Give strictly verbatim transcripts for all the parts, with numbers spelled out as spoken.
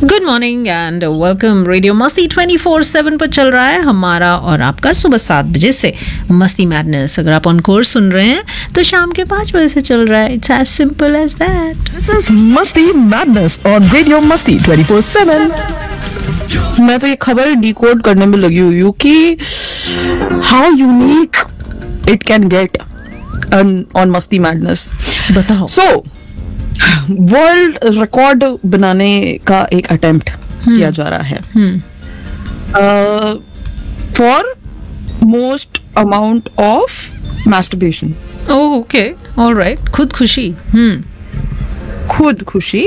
Good morning and welcome. Radio मस्ती twenty four seven पर चल रहा है हमारा और आपका सुबह सात बजे से मस्ती मैडनेस। अगर आप ऑन कोर्स सुन रहे हैं तो शाम के पाँच बजे से चल रहा है। It's as simple as that. This is मस्ती मैडनेस ऑन रेडियो मस्ती ट्वेंटी फोर सेवन। मैं तो ये खबर डिकोड करने में लगी हुई हूँ कि how unique it can get on मस्ती मैडनेस। बताओ। सो वर्ल्ड रिकॉर्ड बनाने का एक अटेम्प्ट किया जा रहा है for most amount of masturbation. Oh okay, alright. खुद खुशी। हम्म खुद खुशी.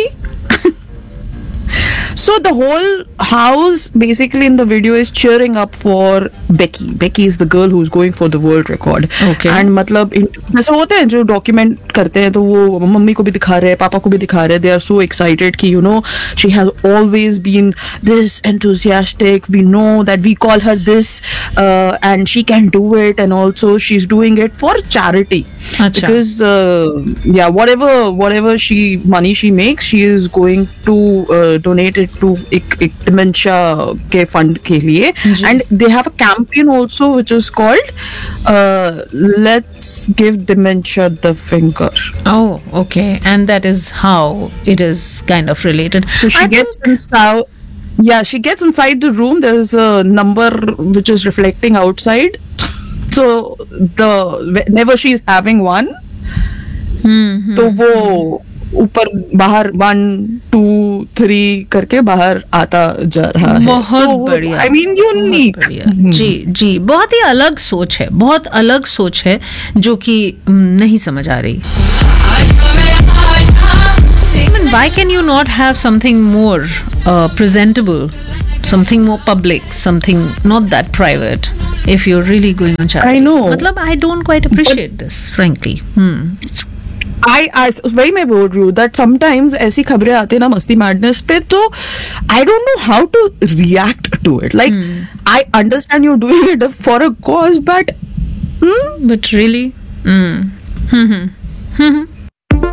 So the whole house basically in the video is cheering up for Becky. Becky is the girl who's going for the world record. Okay. And मतलब जैसे होते हैं जो document करते हैं तो वो मम्मी को भी दिखा रहे हैं, पापा को भी दिखा रहे हैं. They are so excited कि you know she has always been this enthusiastic. We know that we call her this uh, and she can do it, and also she's doing it for charity. अच्छा. Because uh, yeah, whatever whatever she money she makes, she is going to uh, donate it to एक एक dementia के fund के लिए. And they have a campaign also which is called uh, Let's Give Dementia the Finger. Oh, okay. And that is how it is kind of related. So she I gets think- inside. Yeah, she gets inside the room. There's a number which is reflecting outside. So the whenever she is having one, हम्म तो वो ऊपर बाहर one two three करके बाहर आता जा रहा है. बहुत So, बढ़िया. I mean unique. बहुत बढ़िया. जी जी, बहुत ही अलग सोच है, बहुत अलग सोच है जो कि हम्म, नहीं समझ आ रही. Even why can you not have something more uh, presentable, something more public, something not that private? If you're really going on charity. I know. मतलब I don't quite appreciate this, frankly. Hmm. I, I वही मैं बोल रही हूँ that sometimes ऐसी खबरें आती है ना मस्ती मैडनेस पे, तो I don't know how to react to it. Like I understand you're doing it for a cause, but hmm? But really, hmm. Hmm. Hmm. Hmm.